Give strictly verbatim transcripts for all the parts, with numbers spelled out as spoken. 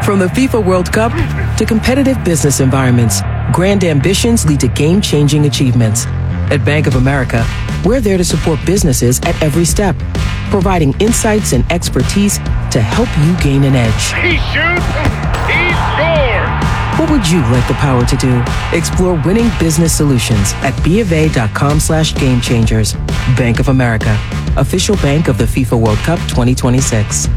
From the FIFA World Cup to competitive business environments, grand ambitions lead to game-changing achievements. At Bank of America, we're there to support businesses at every step, providing insights and expertise to help you gain an edge. He shoots, he scores! What would you like the power to do? Explore winning business solutions at BofA.com slash game changers. Bank of America, official bank of the FIFA World Cup twenty twenty-six.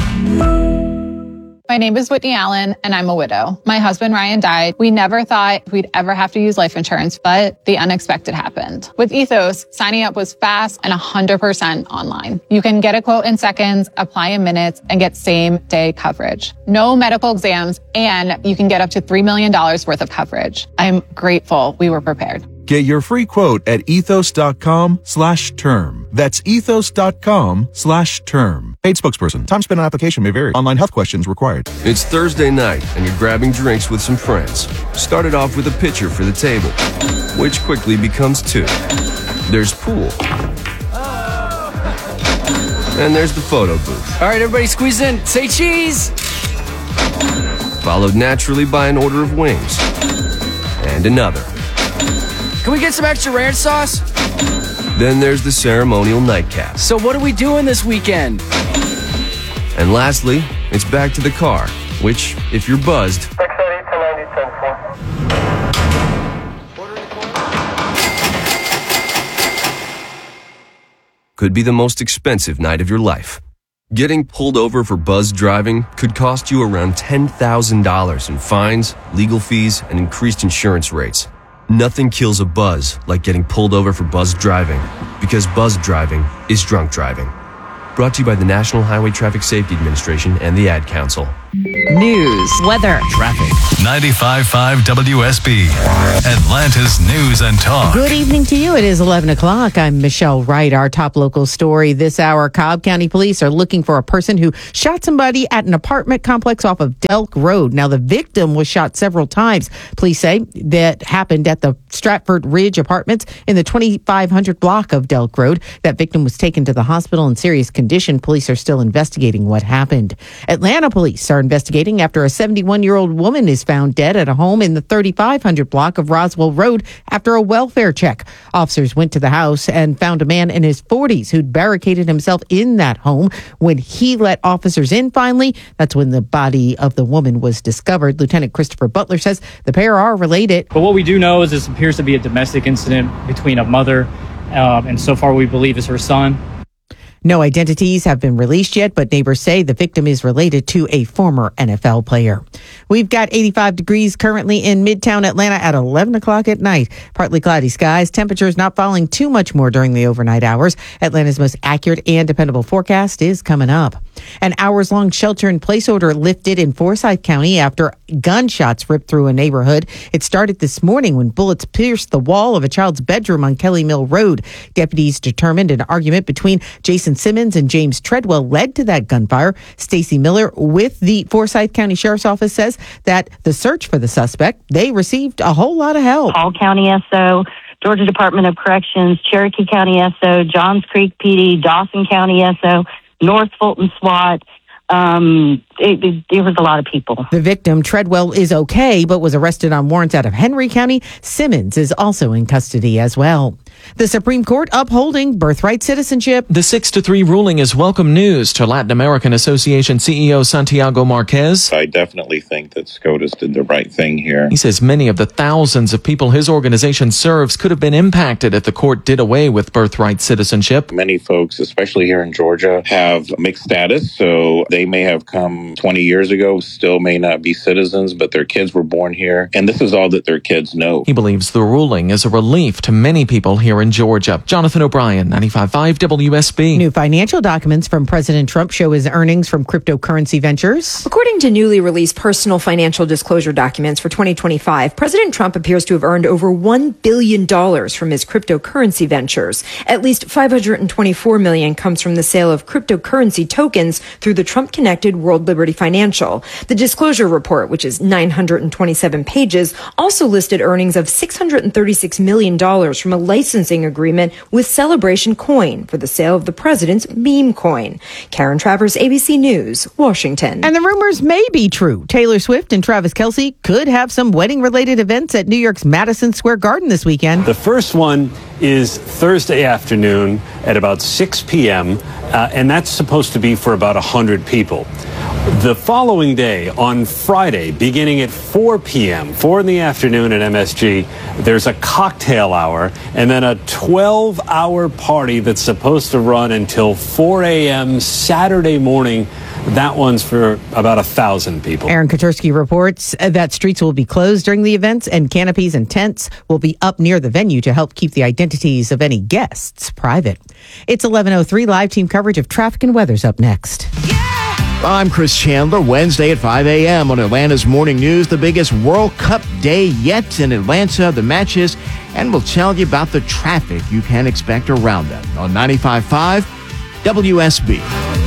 My name is Whitney Allen, and I'm a widow. My husband, Ryan, died. We never thought we'd ever have to use life insurance, but the unexpected happened. With Ethos, signing up was fast and one hundred percent online. You can get a quote in seconds, apply in minutes, and get same-day coverage. No medical exams, and you can get up to three million dollars worth of coverage. I'm grateful we were prepared. Get your free quote at ethos.com slash term. That's ethos.com slash term. Paid spokesperson. Time spent on application may vary. Online health questions required. It's Thursday night and you're grabbing drinks with some friends. Started off with a pitcher for the table, which quickly becomes two. There's pool. And there's the photo booth. All right, everybody squeeze in. Say cheese. Followed naturally by an order of wings. And another. Can we get some extra ranch sauce? Then there's the ceremonial nightcap. So what are we doing this weekend? And lastly, it's back to the car, which, if you're buzzed, could be the most expensive night of your life. Getting pulled over for buzz driving could cost you around ten thousand dollars in fines, legal fees, and increased insurance rates. Nothing kills a buzz like getting pulled over for buzz driving, because buzz driving is drunk driving. Brought to you by the National Highway Traffic Safety Administration and the Ad Council. News, weather, traffic. ninety-five point five W S B, Atlanta's News and Talk. Good evening to you. It is eleven o'clock. I'm Michelle Wright. Our top local story this hour, Cobb County Police are looking for a person who shot somebody at an apartment complex off of Delk Road. Now, the victim was shot several times. Police say that happened at the Stratford Ridge Apartments in the twenty-five hundred block of Delk Road. That victim was taken to the hospital in serious condition. Police are still investigating what happened. Atlanta police are investigating after a seventy-one-year-old woman is found dead at a home in the thirty-five hundred block of Roswell Road after a welfare check. Officers went to the house and found a man in his forties who'd barricaded himself in that home. When he let officers in finally, that's when the body of the woman was discovered. Lieutenant Christopher Butler says the pair are related. But what we do know is this appears to be a domestic incident between a mother, um, and so far we believe is her son. No identities have been released yet, but neighbors say the victim is related to a former N F L player. We've got eighty-five degrees currently in Midtown Atlanta at eleven o'clock at night. Partly cloudy skies, temperatures not falling too much more during the overnight hours. Atlanta's most accurate and dependable forecast is coming up. An hours-long shelter-in-place order lifted in Forsyth County after gunshots ripped through a neighborhood. It started this morning when bullets pierced the wall of a child's bedroom on Kelly Mill Road. Deputies determined an argument between Jason Simmons and James Treadwell led to that gunfire. Stacy Miller with the Forsyth County Sheriff's Office says that the search for the suspect, they received a whole lot of help. Hall County S O, Georgia Department of Corrections, Cherokee County S O, Johns Creek P D, Dawson County S O, North Fulton SWAT. Um, it, it, it was a lot of people. The victim, Treadwell, is okay, but was arrested on warrants out of Henry County. Simmons is also in custody as well. The Supreme Court upholding birthright citizenship. The six to three ruling is welcome news to Latin American Association C E O Santiago Marquez. I definitely think that SCOTUS did the right thing here. He says many of the thousands of people his organization serves could have been impacted if the court did away with birthright citizenship. Many folks, especially here in Georgia, have mixed status, so they may have come twenty years ago, still may not be citizens, but their kids were born here, and this is all that their kids know. He believes the ruling is a relief to many people here in Georgia. Jonathan O'Brien, ninety-five point five W S B. New financial documents from President Trump show his earnings from cryptocurrency ventures. According to newly released personal financial disclosure documents for twenty twenty-five, President Trump appears to have earned over one billion dollars from his cryptocurrency ventures. At least five hundred twenty-four million dollars comes from the sale of cryptocurrency tokens through the Trump-connected World Liberty Liberty Financial. The disclosure report, which is nine hundred twenty-seven pages, also listed earnings of six hundred thirty-six million dollars from a licensing agreement with Celebration Coin for the sale of the president's meme coin. Karen Travers, A B C News, Washington. And the rumors may be true. Taylor Swift and Travis Kelce could have some wedding-related events at New York's Madison Square Garden this weekend. The first one is Thursday afternoon at about six p.m., uh, and that's supposed to be for about one hundred people. The following day, on Friday, beginning at four p.m., four in the afternoon at M S G, there's a cocktail hour and then a twelve-hour party that's supposed to run until four a.m. Saturday morning. That one's for about a thousand people. Aaron Katursky reports that streets will be closed during the events and canopies and tents will be up near the venue to help keep the identities of any guests private. It's eleven oh three. Live team coverage of traffic and weather's up next. I'm Chris Chandler. Wednesday at five a.m. on Atlanta's Morning News, the biggest World Cup day yet in Atlanta, the matches, and we'll tell you about the traffic you can expect around them on ninety-five point five W S B.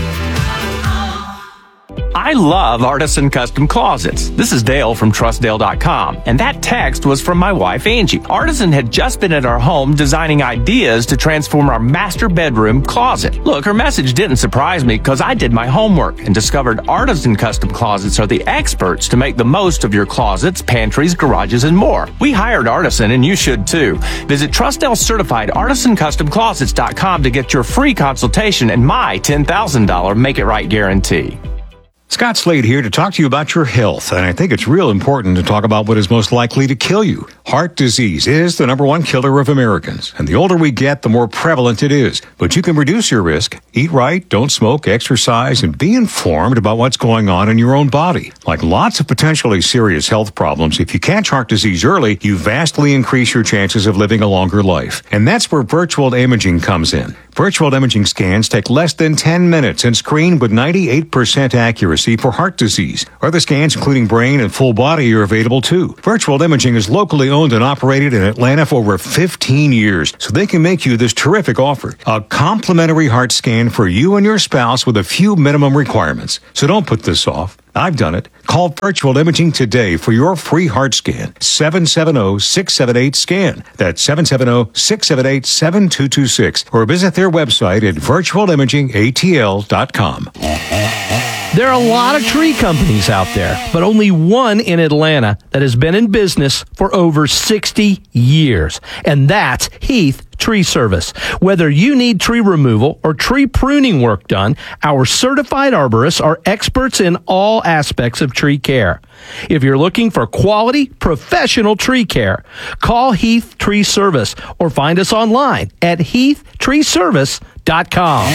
I love Artisan Custom Closets. This is Dale from Trust Dale dot com, and that text was from my wife, Angie. Artisan had just been at our home designing ideas to transform our master bedroom closet. Look, her message didn't surprise me because I did my homework and discovered Artisan Custom Closets are the experts to make the most of your closets, pantries, garages, and more. We hired Artisan, and you should too. Visit Trust Dale certified Artisan Custom Closets dot com to get your free consultation and my ten thousand dollars Make It Right guarantee. Scott Slade here to talk to you about your health, and I think it's real important to talk about what is most likely to kill you. Heart disease is the number one killer of Americans, and the older we get, the more prevalent it is. But you can reduce your risk. Eat right, don't smoke, exercise, and be informed about what's going on in your own body. Like lots of potentially serious health problems, if you catch heart disease early, you vastly increase your chances of living a longer life. And that's where virtual imaging comes in. Virtual imaging scans take less than ten minutes and screen with ninety-eight percent accuracy for heart disease. Other scans, including brain and full body, are available too. Virtual imaging is locally owned and operated in Atlanta for over fifteen years, so they can make you this terrific offer. A complimentary heart scan for you and your spouse with a few minimum requirements. So don't put this off. I've done it. Call Virtual Imaging today for your free heart scan. seven seven zero, six seven eight, SCAN. That's seven seven zero, six seven eight, seven two two six. Or visit their website at virtual imaging A T L dot com. There are a lot of tree companies out there, but only one in Atlanta that has been in business for over sixty years, and that's Heath Tree Service. Whether you need tree removal or tree pruning work done, our certified arborists are experts in all aspects of tree care. If you're looking for quality, professional tree care, call Heath Tree Service or find us online at heath tree service dot com.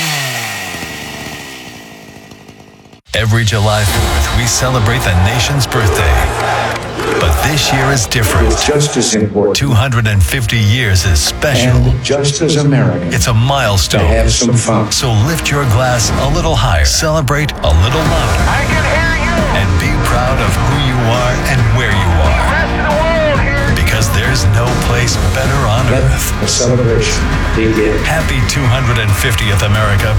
Every July fourth, we celebrate the nation's birthday. But this year is different. It's just as important. two hundred fifty years is special. And just as American. It's a milestone. To have some fun. So lift your glass a little higher. Celebrate a little louder. I can hear you. And be proud of who you are and where you are. The rest of the world here. Because there's no place better on Let earth. the celebration begin. Happy two hundred fiftieth, America.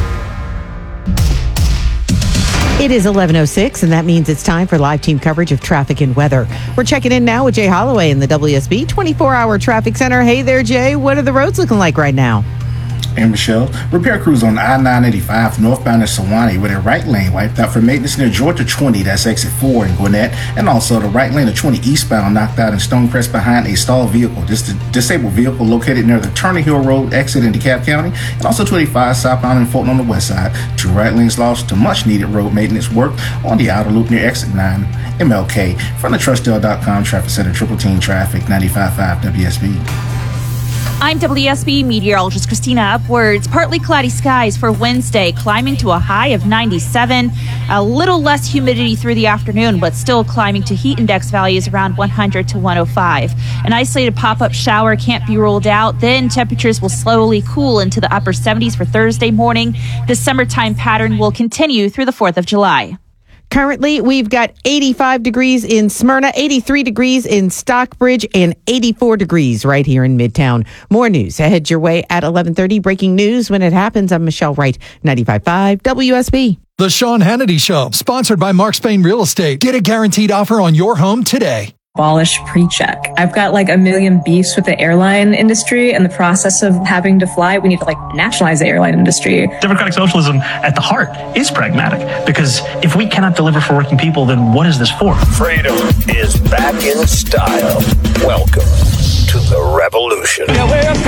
It is eleven oh six, and that means it's time for live team coverage of traffic and weather. We're checking in now with Jay Holloway in the W S B twenty-four hour Traffic Center. Hey there, Jay. What are the roads looking like right now? And Michelle, repair crews on I nine eighty-five northbound in Sewanee with a right lane wiped out for maintenance near Georgia twenty, that's exit four in Gwinnett, and also the right lane of twenty eastbound knocked out in Stonecrest behind a stalled vehicle. This is a disabled vehicle located near the Turner Hill Road exit in DeKalb County, and also twenty-five southbound in Fulton on the west side. Two right lanes lost to much needed road maintenance work on the outer loop near exit nine M L K. From the Trust Dale dot com Traffic Center, Triple Team Traffic, ninety-five point five W S B. I'm W S B meteorologist Christina Upwards. Partly cloudy skies for Wednesday, climbing to a high of ninety-seven. A little less humidity through the afternoon, but still climbing to heat index values around one hundred to one oh five. An isolated pop-up shower can't be ruled out. Then temperatures will slowly cool into the upper seventies for Thursday morning. The summertime pattern will continue through the fourth of July. Currently, we've got eighty-five degrees in Smyrna, eighty-three degrees in Stockbridge, and eighty-four degrees right here in Midtown. More news ahead your way at eleven thirty. Breaking news when it happens. I'm Michelle Wright, ninety-five point five W S B. The Sean Hannity Show, sponsored by Mark Spain Real Estate. Get a guaranteed offer on your home today. Abolish pre-check. I've got like a million beefs with the airline industry and the process of having to fly. We need to like nationalize the airline industry. Democratic socialism at the heart is pragmatic, because if we cannot deliver for working people, then what is this for? Freedom is back in style. Welcome to the revolution. Yeah, we're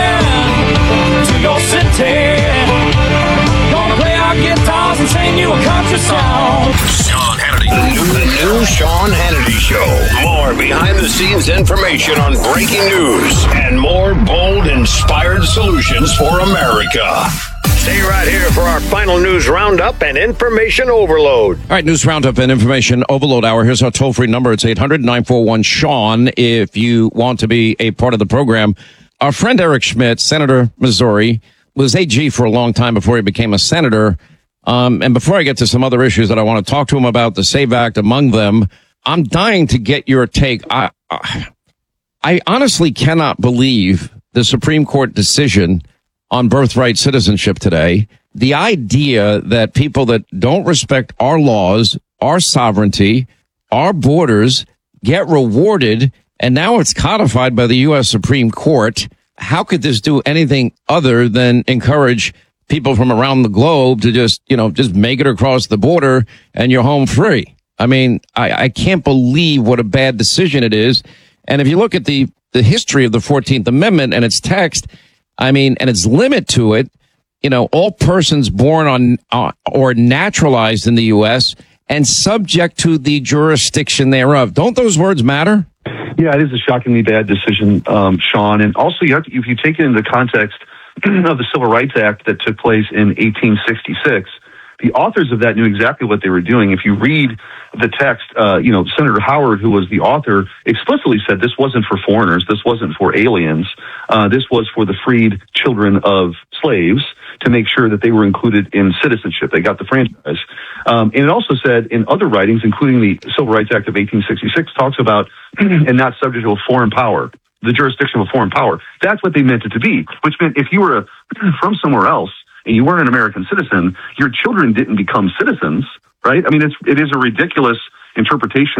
coming to your city. Gonna play our guitars and sing you a country song. Sean Hannity. The new, the new Sean Hannity Show. More behind-the-scenes information on breaking news and more bold, inspired solutions for America. Stay right here for our final news roundup and information overload. All right, news roundup and information overload hour. Here's our toll-free number. It's eight hundred, nine four one, Sean if you want to be a part of the program. Our friend Eric Schmidt, Senator Missouri, was A G for a long time before he became a senator. Um, and before I get to some other issues that I want to talk to him about, the SAVE Act among them, I'm dying to get your take. I, I, I honestly cannot believe the Supreme Court decision on birthright citizenship today. The idea that people that don't respect our laws, our sovereignty, our borders get rewarded, and now it's codified by the U S Supreme Court. How could this do anything other than encourage people from around the globe to just, you know, just make it across the border and you're home free? I mean, I, I can't believe what a bad decision it is. And if you look at the, the history of the fourteenth Amendment and its text, I mean, and its limit to it, you know, all persons born on uh, or naturalized in the U S and subject to the jurisdiction thereof. Don't those words matter? Yeah, it is a shockingly bad decision, um, Sean. And also, you have to, if you take it into the context of the Civil Rights Act that took place in eighteen sixty-six, the authors of that knew exactly what they were doing. If you read the text, uh, you know, Senator Howard, who was the author, explicitly said this wasn't for foreigners, this wasn't for aliens, uh, this was for the freed children of slaves, to make sure that they were included in citizenship. They got the franchise. Um, and it also said in other writings, including the Civil Rights Act of eighteen sixty-six, talks about and not subject to a foreign power, the jurisdiction of a foreign power. That's what they meant it to be, which meant if you were a, from somewhere else and you weren't an American citizen, your children didn't become citizens, right? I mean, it's, it is a ridiculous interpretation